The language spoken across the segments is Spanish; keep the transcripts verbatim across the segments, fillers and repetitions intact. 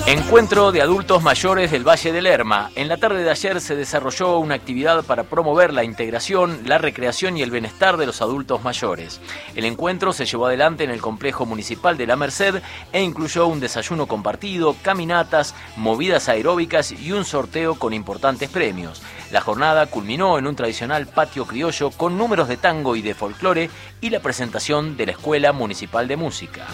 Encuentro de adultos mayores del Valle del Lerma. En la tarde de ayer se desarrolló una actividad para promover la integración, la recreación y el bienestar de los adultos mayores. El encuentro se llevó adelante en el complejo municipal de La Merced e incluyó un desayuno compartido, caminatas, movidas aeróbicas y un sorteo con importantes premios. La jornada culminó en un tradicional patio criollo con números de tango y de folclore y la presentación de la Escuela Municipal de Música.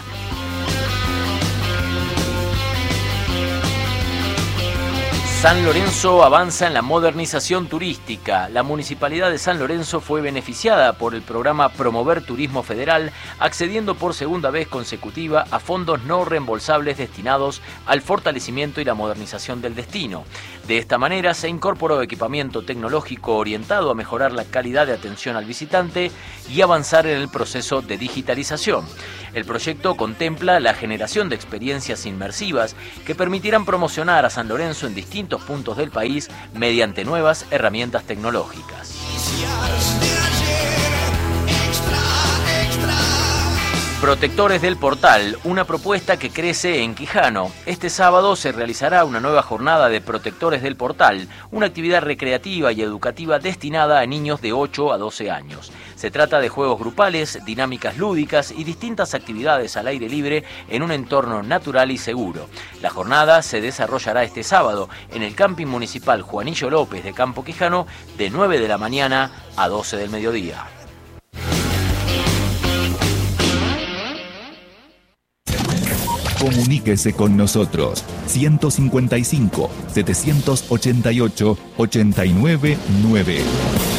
San Lorenzo avanza en la modernización turística. La Municipalidad de San Lorenzo fue beneficiada por el programa Promover Turismo Federal, accediendo por segunda vez consecutiva a fondos no reembolsables destinados al fortalecimiento y la modernización del destino. De esta manera se incorporó equipamiento tecnológico orientado a mejorar la calidad de atención al visitante y avanzar en el proceso de digitalización. El proyecto contempla la generación de experiencias inmersivas que permitirán promocionar a San Lorenzo en distintos puntos del país mediante nuevas herramientas tecnológicas. Protectores del Portal, una propuesta que crece en Quijano. Este sábado se realizará una nueva jornada de Protectores del Portal, una actividad recreativa y educativa destinada a niños de ocho a doce años. Se trata de juegos grupales, dinámicas lúdicas y distintas actividades al aire libre en un entorno natural y seguro. La jornada se desarrollará este sábado en el Camping Municipal Juanillo López de Campo Quijano de nueve de la mañana a doce del mediodía. Comuníquese con nosotros ciento cincuenta y cinco, setecientos ochenta y ocho, ochenta y nueve nueve.